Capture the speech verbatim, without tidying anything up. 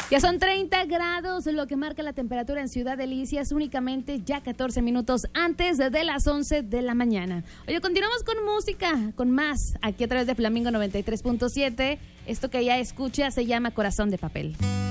Ya son treinta grados, lo que marca la temperatura en Ciudad Delicias, únicamente ya catorce minutos antes de las once de la mañana. Oye, continuamos con música, con más, aquí a través de Flamingo noventa y tres punto siete. Esto que ya escucha se llama Corazón de Papel.